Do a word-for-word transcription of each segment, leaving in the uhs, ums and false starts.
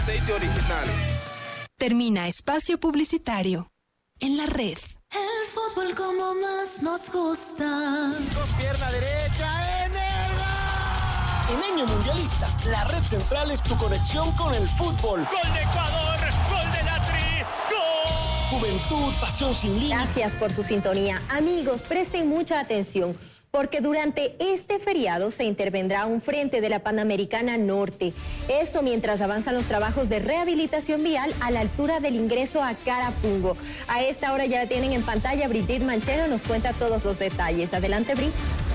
Aceite original. Termina espacio publicitario en la red. El fútbol como más nos gusta. Con pierna derecha en el gol. En año mundialista, la Red Central es tu conexión con el fútbol. Gol de Ecuador, gol de la Tri, gol. Juventud, pasión sin límites. Gracias por su sintonía. Amigos, presten mucha atención, porque durante este feriado se intervendrá un frente de la Panamericana Norte. Esto mientras avanzan los trabajos de rehabilitación vial a la altura del ingreso a Carapungo. A esta hora ya la tienen en pantalla. Brigitte Manchero nos cuenta todos los detalles. Adelante, Bri.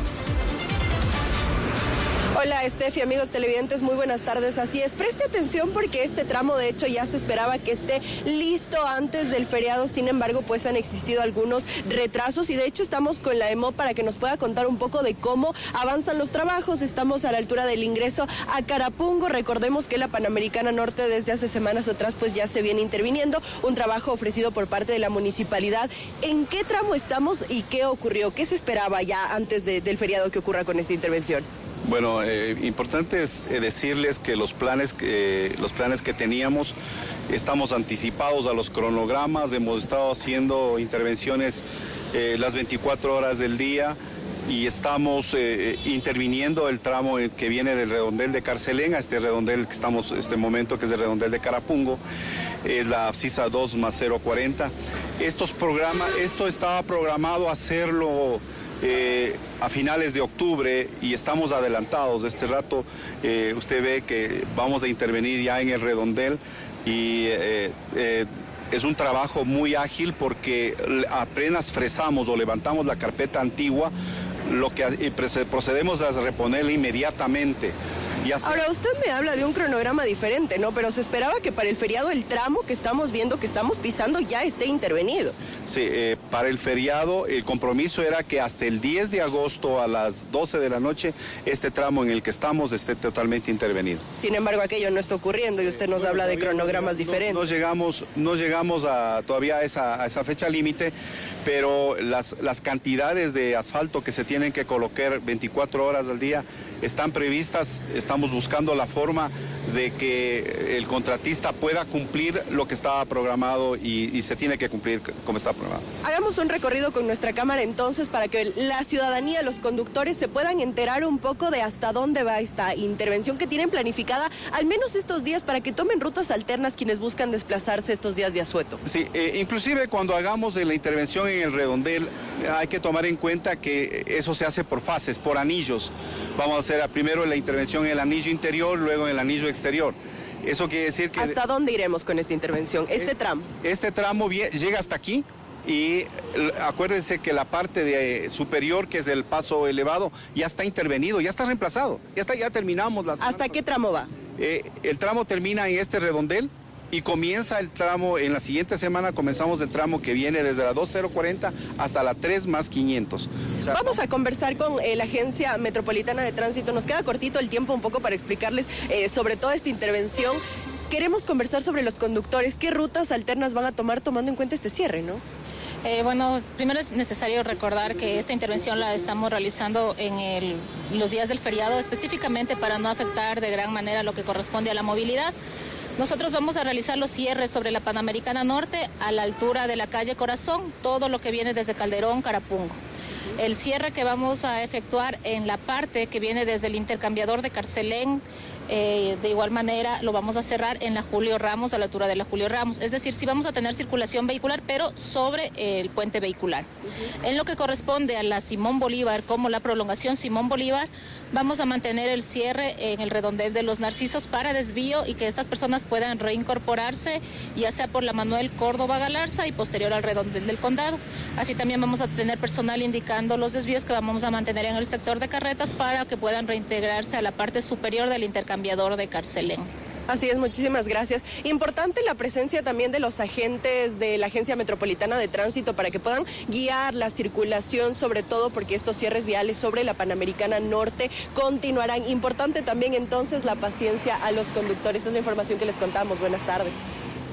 Hola, Estefi, amigos televidentes, muy buenas tardes. Así es, preste atención porque este tramo de hecho ya se esperaba que esté listo antes del feriado. Sin embargo, pues han existido algunos retrasos y de hecho estamos con la E M O para que nos pueda contar un poco de cómo avanzan los trabajos. Estamos a la altura del ingreso a Carapungo. Recordemos que la Panamericana Norte desde hace semanas atrás pues ya se viene interviniendo, un trabajo ofrecido por parte de la municipalidad. ¿En qué tramo estamos y qué ocurrió? ¿Qué se esperaba ya antes de, del feriado que ocurra con esta intervención? Bueno, eh, importante es eh, decirles que los planes, que, los planes que teníamos, estamos anticipados a los cronogramas, hemos estado haciendo intervenciones eh, las veinticuatro horas del día y estamos eh, interviniendo el tramo que viene del redondel de Carcelén a este redondel que estamos en este momento, que es el redondel de Carapungo, es la abscisa dos más cero cuarenta. Estos programas, esto estaba programado a hacerlo Eh, a finales de octubre y estamos adelantados. De este rato eh, usted ve que vamos a intervenir ya en el redondel y eh, eh, es un trabajo muy ágil porque apenas fresamos o levantamos la carpeta antigua, lo que y procedemos a reponerla inmediatamente. Ahora, usted me habla de un cronograma diferente, ¿no? Pero se esperaba que para el feriado el tramo que estamos viendo, que estamos pisando, ya esté intervenido. Sí, eh, para el feriado el compromiso era que hasta el diez de agosto a las doce de la noche este tramo en el que estamos esté totalmente intervenido. Sin embargo, aquello no está ocurriendo y usted nos bueno, habla de cronogramas no, diferentes. No, no llegamos, no llegamos a, todavía a esa, a esa fecha límite, pero las, las cantidades de asfalto que se tienen que colocar veinticuatro horas al día están previstas. Estamos buscando la forma de que el contratista pueda cumplir lo que estaba programado y, y se tiene que cumplir como está programado. Hagamos un recorrido con nuestra cámara entonces para que la ciudadanía, los conductores se puedan enterar un poco de hasta dónde va esta intervención que tienen planificada, al menos estos días, para que tomen rutas alternas quienes buscan desplazarse estos días de asueto. Sí, eh, inclusive cuando hagamos la intervención en el redondel hay que tomar en cuenta que eso se hace por fases, por anillos. Vamos a hacer primero la intervención en el anillo interior, luego en el anillo exterior. Eso quiere decir que... ¿Hasta dónde iremos con esta intervención? Este tramo. Este tramo llega hasta aquí y acuérdense que la parte de superior, que es el paso elevado, ya está intervenido, ya está reemplazado, ya está, ya terminamos las... ¿Hasta qué tramo va? Eh, el tramo termina en este redondel y comienza el tramo, en la siguiente semana comenzamos el tramo que viene desde la dos cero cuarenta hasta la tres más quinientos. O sea, vamos a conversar con eh, la Agencia Metropolitana de Tránsito. Nos queda cortito el tiempo un poco para explicarles eh, sobre toda esta intervención. Queremos conversar sobre los conductores. ¿Qué rutas alternas van a tomar tomando en cuenta este cierre, no? Eh, bueno, primero es necesario recordar que esta intervención la estamos realizando en el, los días del feriado, específicamente para no afectar de gran manera lo que corresponde a la movilidad. Nosotros vamos a realizar los cierres sobre la Panamericana Norte a la altura de la calle Corazón, todo lo que viene desde Calderón, Carapungo. El cierre que vamos a efectuar en la parte que viene desde el intercambiador de Carcelén, eh, de igual manera lo vamos a cerrar en la Julio Ramos, a la altura de la Julio Ramos. Es decir, sí vamos a tener circulación vehicular, pero sobre el puente vehicular. Uh-huh. En lo que corresponde a la Simón Bolívar, como la prolongación Simón Bolívar, vamos a mantener el cierre en el redondel de los Narcisos para desvío y que estas personas puedan reincorporarse, ya sea por la Manuel Córdoba Galarza y posterior al redondel del Condado. Así también vamos a tener personal indicando los desvíos que vamos a mantener en el sector de carretas para que puedan reintegrarse a la parte superior del intercambiador de Carcelén. Así es, muchísimas gracias. Importante la presencia también de los agentes de la Agencia Metropolitana de Tránsito para que puedan guiar la circulación, sobre todo porque estos cierres viales sobre la Panamericana Norte continuarán. Importante también entonces la paciencia a los conductores. Esta es la información que les contamos. Buenas tardes.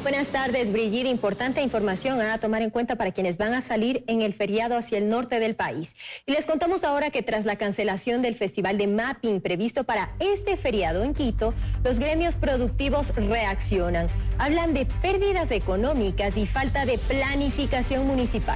Buenas tardes, Brigitte. Importante información a tomar en cuenta para quienes van a salir en el feriado hacia el norte del país. Y les contamos ahora que tras la cancelación del Festival de Mapping previsto para este feriado en Quito, los gremios productivos reaccionan. Hablan de pérdidas económicas y falta de planificación municipal.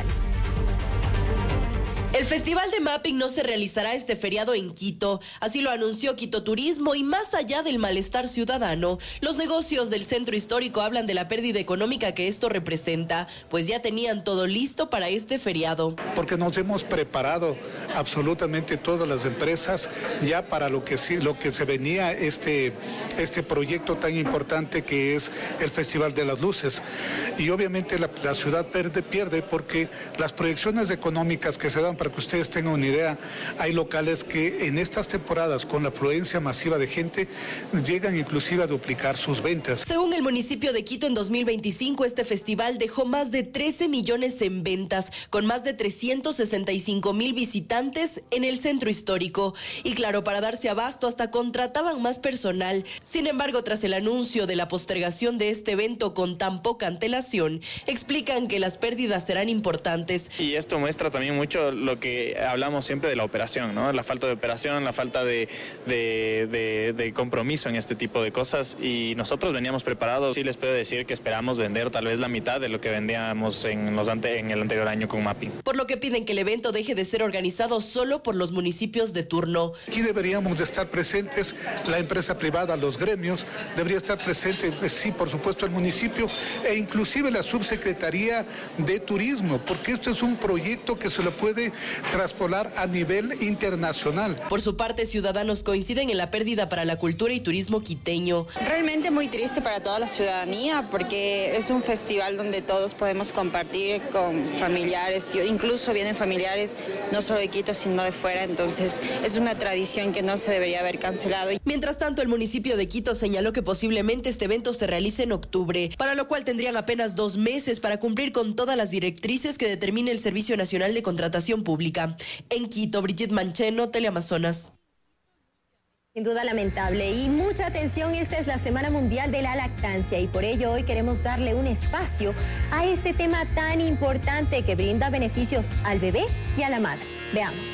El Festival de Mapping no se realizará este feriado en Quito, así lo anunció Quito Turismo, y más allá del malestar ciudadano, los negocios del centro histórico hablan de la pérdida económica que esto representa, pues ya tenían todo listo para este feriado. Porque nos hemos preparado absolutamente todas las empresas ya para lo que sí, lo que se venía este, este proyecto tan importante que es el Festival de las Luces. Y obviamente la, la ciudad pierde, pierde porque las proyecciones económicas que se dan, para que ustedes tengan una idea, hay locales que en estas temporadas con la afluencia masiva de gente llegan inclusive a duplicar sus ventas. Según el municipio de Quito, en dos mil veinticinco este festival dejó más de trece millones en ventas, con más de trescientos sesenta y cinco mil visitantes en el centro histórico. Y claro, para darse abasto hasta contrataban más personal. Sin embargo, tras el anuncio de la postergación de este evento con tan poca antelación, explican que las pérdidas serán importantes. Y esto muestra también mucho lo que hablamos siempre de la operación, ¿no? La falta de operación, la falta de, de, de, de compromiso en este tipo de cosas, y nosotros veníamos preparados. Sí les puedo decir que esperamos vender tal vez la mitad de lo que vendíamos en, los ante, en el anterior año con Mapping. Por lo que piden que el evento deje de ser organizado solo por los municipios de turno. Aquí deberíamos de estar presentes la empresa privada, los gremios, debería estar presente, sí, por supuesto, el municipio e inclusive la subsecretaría de turismo, porque esto es un proyecto que se lo puede traspolar a nivel internacional. Por su parte, ciudadanos coinciden en la pérdida para la cultura y turismo quiteño. Realmente muy triste para toda la ciudadanía, porque es un festival donde todos podemos compartir con familiares, tío, incluso vienen familiares no solo de Quito sino de fuera, entonces es una tradición que no se debería haber cancelado. Mientras tanto, el municipio de Quito señaló que posiblemente este evento se realice en octubre, para lo cual tendrían apenas dos meses para cumplir con todas las directrices que determine el Servicio Nacional de Contratación Pública. En Quito, Brigitte Mancheno, Teleamazonas. Sin duda lamentable y mucha atención, esta es la Semana Mundial de la Lactancia y por ello hoy queremos darle un espacio a este tema tan importante que brinda beneficios al bebé y a la madre. Veamos.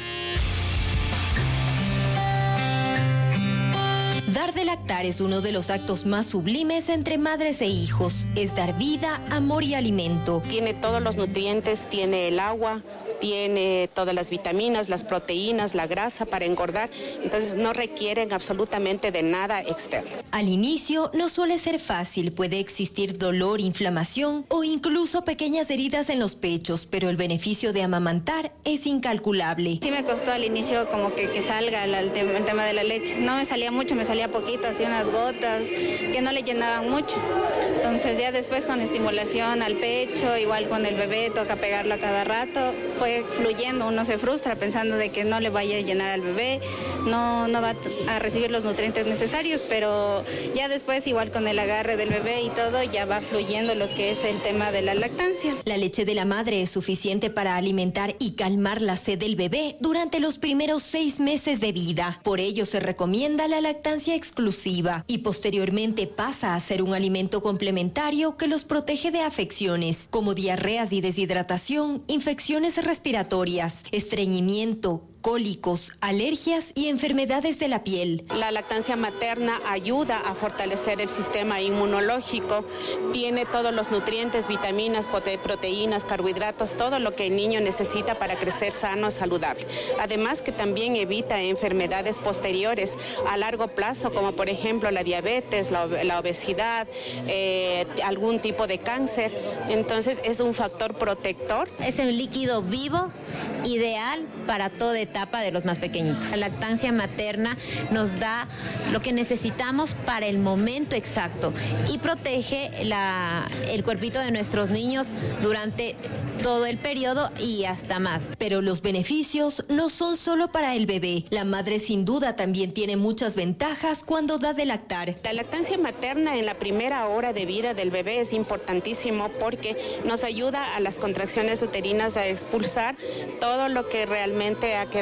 Dar de lactar es uno de los actos más sublimes entre madres e hijos. Es dar vida, amor y alimento. Tiene todos los nutrientes, tiene el agua, tiene todas las vitaminas, las proteínas, la grasa para engordar, entonces no requieren absolutamente de nada externo. Al inicio no suele ser fácil, puede existir dolor, inflamación o incluso pequeñas heridas en los pechos, pero el beneficio de amamantar es incalculable. Sí me costó al inicio como que, que salga el, el, tema, el tema de la leche, no me salía mucho, me salía poquito, así unas gotas que no le llenaban mucho, entonces ya después con estimulación al pecho, igual con el bebé toca pegarlo a cada rato, fue fluyendo, uno se frustra pensando de que no le vaya a llenar al bebé, no, no va a recibir los nutrientes necesarios, pero ya después igual con el agarre del bebé y todo ya va fluyendo lo que es el tema de la lactancia. La leche de la madre es suficiente para alimentar y calmar la sed del bebé durante los primeros seis meses de vida. Por ello se recomienda la lactancia exclusiva y posteriormente pasa a ser un alimento complementario que los protege de afecciones como diarreas y deshidratación, infecciones respiratorias, respiratorias, estreñimiento, cólicos, alergias y enfermedades de la piel. La lactancia materna ayuda a fortalecer el sistema inmunológico, tiene todos los nutrientes, vitaminas, proteínas, carbohidratos, todo lo que el niño necesita para crecer sano, saludable. Además que también evita enfermedades posteriores a largo plazo, como por ejemplo la diabetes, la, la obesidad, eh, algún tipo de cáncer. Entonces es un factor protector. Es un líquido vivo, ideal para toda etapa de los más pequeñitos. La lactancia materna nos da lo que necesitamos para el momento exacto y protege la, el cuerpito de nuestros niños durante todo el periodo y hasta más. Pero los beneficios no son solo para el bebé. La madre sin duda también tiene muchas ventajas cuando da de lactar. La lactancia materna en la primera hora de vida del bebé es importantísimo porque nos ayuda a las contracciones uterinas a expulsar todo lo que realmente ha quedado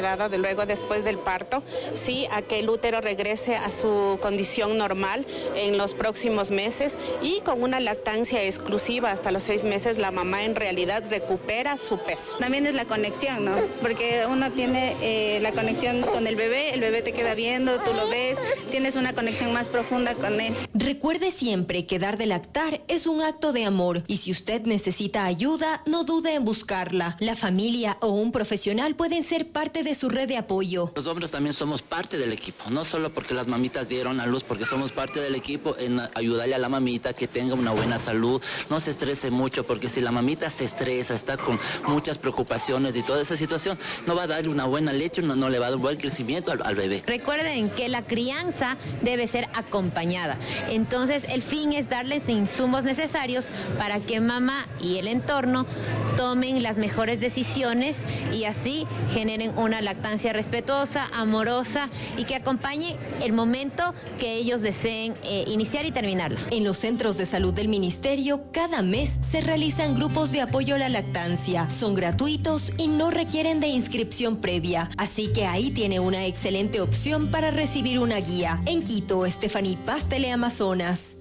dada de luego después del parto, sí, a que el útero regrese a su condición normal en los próximos meses y con una lactancia exclusiva hasta los seis meses la mamá en realidad recupera su peso. También es la conexión, ¿no? Porque uno tiene eh, la conexión con el bebé, el bebé te queda viendo, tú lo ves, tienes una conexión más profunda con él. Recuerde siempre que dar de lactar es un acto de amor y si usted necesita ayuda, no dude en buscarla. La familia o un profesional pueden ser parte de su red de apoyo. Los hombres también somos parte del equipo, no solo porque las mamitas dieron a luz, porque somos parte del equipo en ayudarle a la mamita que tenga una buena salud, no se estrese mucho, porque si la mamita se estresa, está con muchas preocupaciones y toda esa situación, no va a darle una buena leche, no, no le va a dar un buen crecimiento al, al bebé. Recuerden que la crianza debe ser acompañada. Entonces, el fin es darles insumos necesarios para que mamá y el entorno tomen las mejores decisiones y así generen una lactancia respetuosa, amorosa y que acompañe el momento que ellos deseen eh, iniciar y terminarla. En los centros de salud del ministerio, cada mes se realizan grupos de apoyo a la lactancia. Son gratuitos y no requieren de inscripción previa, así que ahí tiene una excelente opción para recibir una guía. En Quito, Stephanie Paz, Teleamazonas.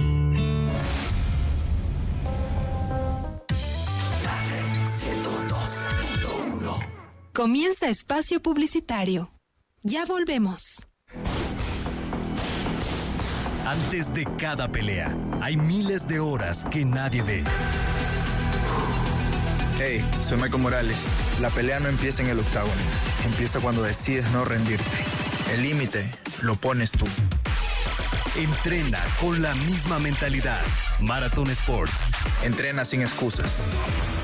Comienza espacio publicitario. Ya volvemos. Antes de cada pelea, hay miles de horas que nadie ve. Hey, soy Michael Morales. La pelea no empieza en el octágono. Empieza cuando decides no rendirte. El límite lo pones tú. Entrena con la misma mentalidad. Marathon Sports. Entrena sin excusas.